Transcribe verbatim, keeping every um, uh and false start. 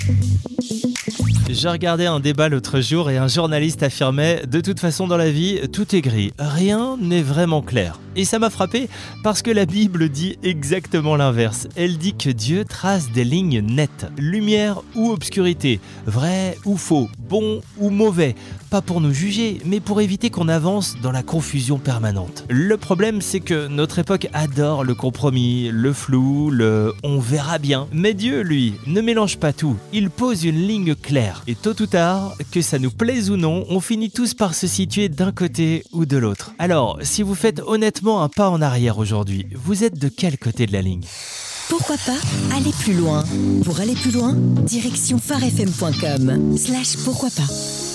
J'ai regardé un débat l'autre jour et un journaliste affirmait « De toute façon dans la vie, tout est gris, rien n'est vraiment clair ». Et ça m'a frappé parce que la Bible dit exactement l'inverse. Elle dit que Dieu trace des lignes nettes, lumière ou obscurité, vrai ou faux, bon ou mauvais. Pas pour nous juger, mais pour éviter qu'on avance dans la confusion permanente. Le problème, c'est que notre époque adore le compromis, le flou, le « on verra bien ». Mais Dieu, lui, ne mélange pas tout. Il pose une ligne claire. Et tôt ou tard, que ça nous plaise ou non, on finit tous par se situer d'un côté ou de l'autre. Alors, si vous faites honnêtement un pas en arrière aujourd'hui, vous êtes de quel côté de la ligne ? Pourquoi pas aller plus loin ? Pour aller plus loin, direction phare f m point com slash pourquoi pas.